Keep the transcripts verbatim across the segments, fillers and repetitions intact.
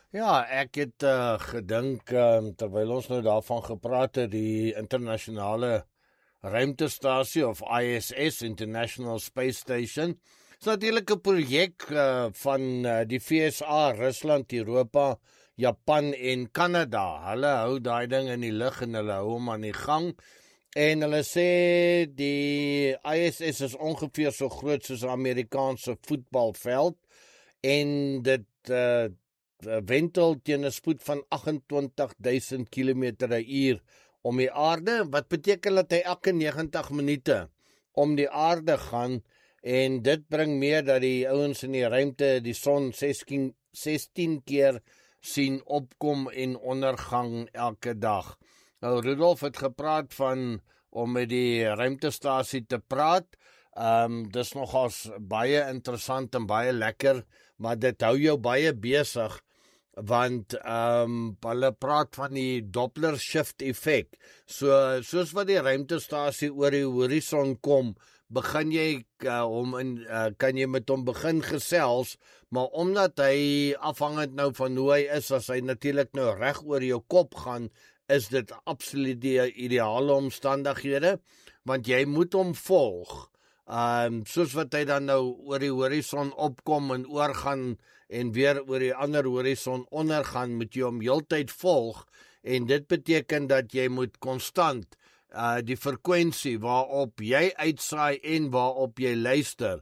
Ja, ek het uh, gedink, um, terwyl ons nou daarvan gepraat het, die internasionale ruimtestasie of I S S, International Space Station, is natuurlik 'n projek uh, van uh, die V S A, Rusland, Europa, Japan en Kanada. Hulle hou daai ding in die lug en hulle hou hom aan die gang. En hulle sê die I S S is ongeveer so groot soos 'n Amerikaanse voetbalveld en dit uh, wentel teen 'n spoed van agt-en-twintig duisend kilometer per uur om die aarde, wat beteken dat hy elke negentig minute om die aarde gaan, en dit bring meer dat die ouens in die ruimte die son sestien, sestien keer sien opkom en ondergang elke dag. Nou, Rudolf het gepraat van om met die ruimtestasie te praat. Um, dis nogals baie interessant en baie lekker, maar dit hou jou baie besig, want um, hulle praat van die Doppler shift effek. So, soos wat die ruimtestasie oor die horison kom, begin jy uh, om in, uh, kan jy met hom begin gesels, maar omdat hy afhangend nou van hoe hy is, as hy natuurlik nou reg oor jou kop gaan, is dit absoluut die ideale omstandighede, want jy moet hom volg. Um, soos wat hy dan nou oor die horison opkom en oorgaan en weer oor die ander horison ondergaan, moet jy hom heeltyd volg, en dit beteken dat jy moet konstant uh, die frekwensie waarop jy uitsaai en waarop jy luister.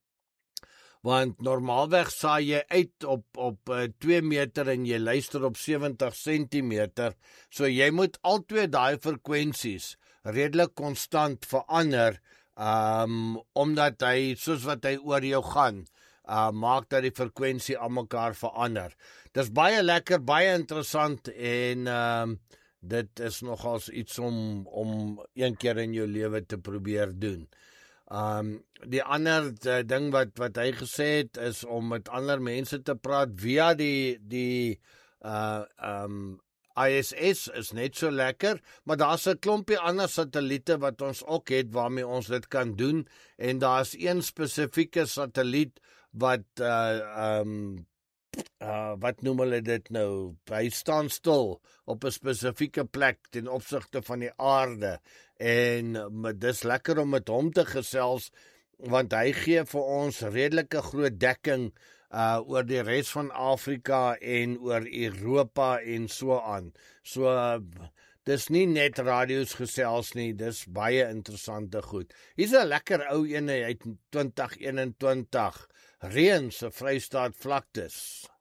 Want normaalweg saai jy uit op, op uh, twee meter en jy luister op sewentig sentimeter, so jy moet al twee daai frekwensies redelik konstant verander, Um, omdat hy, soos wat hy oor jou gaan, uh, maak dat die frekwensie aan mekaar verander. Dis baie lekker, baie interessant, en um, dit is nogals iets om, om een keer in jou lewe te probeer doen. Um, die ander uh, ding wat, wat hy gesê het, is om met ander mense te praat via die, die uh, um, I S S is net so lekker, maar daar's 'n klompie ander satelliete wat ons ook het waarmee ons dit kan doen, en daar's een spesifieke satelliet wat uh, um, uh, wat noem hulle dit nou, hy staan stil op 'n spesifieke plek ten opsigte van die aarde, en uh, dis lekker om met hom te gesels, want hy gee vir ons redelike groot dekking uh oor die res van Afrika en oor Europa en so aan. So uh, dis nie net radio's gesels nie, dis baie interessante goed. Hier's 'n lekker ou ene uit twintig eenentwintig, Reën se Vrystaat vlaktes.